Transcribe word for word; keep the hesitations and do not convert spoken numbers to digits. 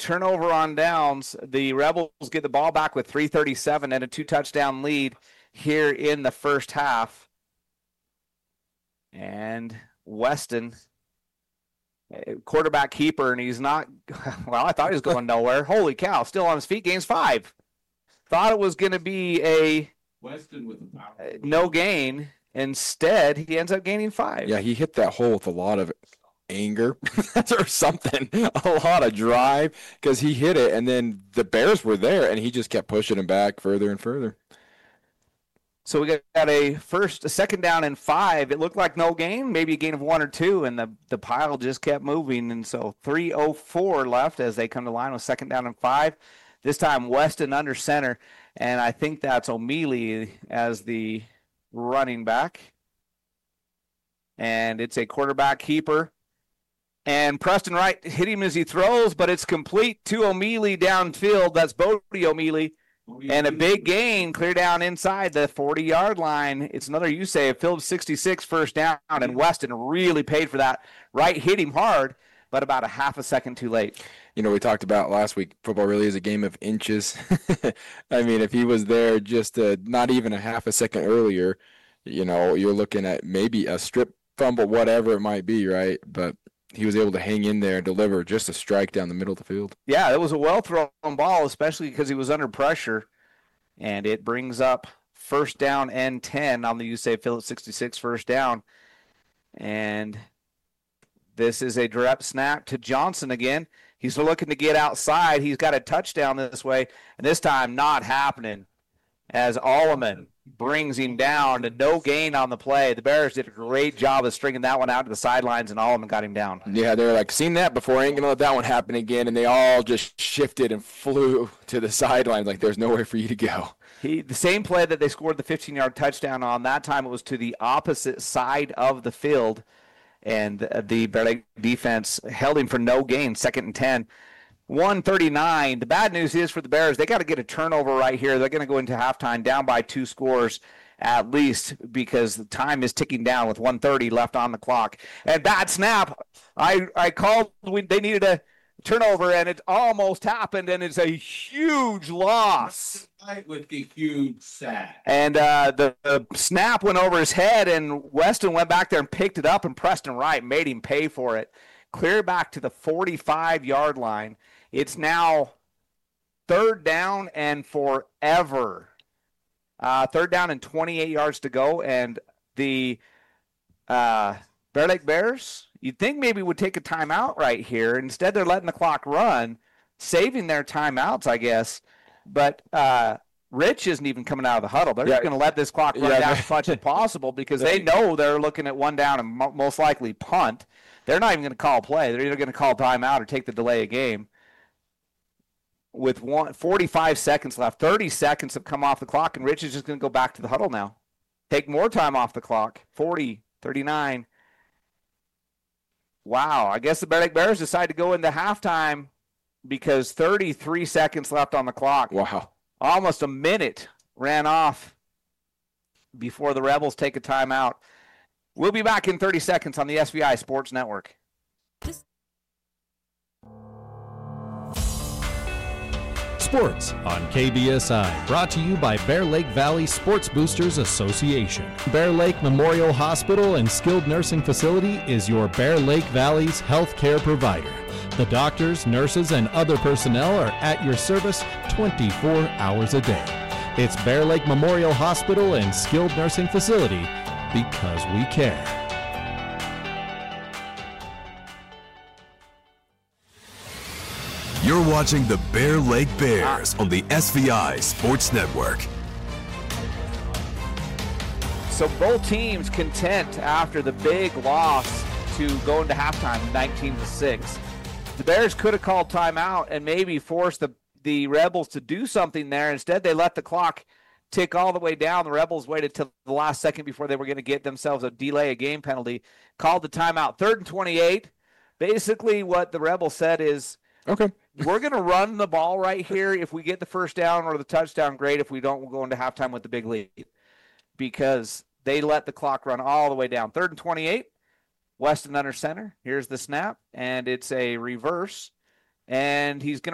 turnover on downs. The Rebels get the ball back with three thirty-seven and a two-touchdown lead here in the first half. And Weston, quarterback keeper, and he's not, well, I thought he was going nowhere. Holy cow, still on his feet, gains five. Thought it was going to be a Weston with a power. no gain. Instead, he ends up gaining five. Yeah, he hit that hole with a lot of anger or something, a lot of drive, because he hit it, and then the Bears were there, and he just kept pushing him back further and further. So we got a first, a second down and five. It looked like no gain, maybe a gain of one or two, and the, the pile just kept moving. And so three oh four left as they come to line with second down and five. This time Weston under center, and I think that's O'Mealy as the running back. And it's a quarterback keeper. And Preston Wright hit him as he throws, but it's complete to O'Mealy downfield. That's Bodie O'Mealy. And a big gain clear down inside the forty-yard line. It's another you say, Phillips sixty-six first down, and Weston really paid for that. Wright hit him hard, but about a half a second too late. You know, we talked about last week, football really is a game of inches. I mean, if he was there just uh, not even a half a second earlier, you know, you're looking at maybe a strip fumble, whatever it might be, right? But he was able to hang in there and deliver just a strike down the middle of the field. Yeah, it was a well-thrown ball, especially because he was under pressure. And it brings up first down and ten on the U S A Phillips sixty-six first down. And this is a direct snap to Johnson again. He's looking to get outside. He's got a touchdown this way, and this time not happening as Alleman brings him down to no gain on the play. The Bears did a great job of stringing that one out to the sidelines, and Alleman got him down. Yeah, they were like, seen that before, ain't going to let that one happen again, and they all just shifted and flew to the sidelines like there's nowhere for you to go. He, the same play that they scored the fifteen-yard touchdown on, that time it was to the opposite side of the field, and the Bear Lake defense held him for no gain, second and ten. one thirty-nine. The bad news is for the Bears, they got to get a turnover right here. They're going to go into halftime down by two scores at least because the time is ticking down with one thirty left on the clock. And bad snap. I, I called, they needed a turnover, and it almost happened, and it's a huge loss. With the huge sack. And uh, the, the snap went over his head, and Weston went back there and picked it up, and Preston Wright made him pay for it. Clear back to the forty-five-yard line. It's now third down and forever. Uh, third down and twenty-eight yards to go, and the uh, Bear Lake Bears, you'd think maybe would take a timeout right here. Instead, they're letting the clock run, saving their timeouts, I guess. But uh, Rich isn't even coming out of the huddle. They're yeah. just going to let this clock run yeah. down as much as possible because they know they're looking at one down and mo- most likely punt. They're not even going to call play. They're either going to call timeout or take the delay of game. With one, forty-five seconds left, thirty seconds have come off the clock, and Rich is just going to go back to the huddle now. Take more time off the clock. forty, thirty-nine. Wow, I guess the Bear Lake Bears decide to go into halftime because thirty-three seconds left on the clock. Wow. Almost a minute ran off before the Rebels take a timeout. We'll be back in thirty seconds on the S V I Sports Network. Sports on K B S I, brought to you by Bear Lake Valley Sports Boosters Association. Bear Lake Memorial Hospital and Skilled Nursing Facility is your Bear Lake Valley's health care provider. The doctors, nurses, and other personnel are at your service twenty-four hours a day. It's Bear Lake Memorial Hospital and Skilled Nursing Facility because we care. You're watching the Bear Lake Bears on the S V I Sports Network. So both teams content after the big loss to go into halftime nineteen to six. The Bears could have called timeout and maybe forced the, the Rebels to do something there. Instead, they let the clock tick all the way down. The Rebels waited till the last second before they were going to get themselves a delay a game penalty. Called the timeout. Third and twenty-eight. Basically what the Rebels said is, okay, we're going to run the ball right here. If we get the first down or the touchdown, great. If we don't, we'll go into halftime with the big lead. Because they let the clock run all the way down. Third and twenty-eight. Weston under center. Here's the snap, and it's a reverse. And he's going to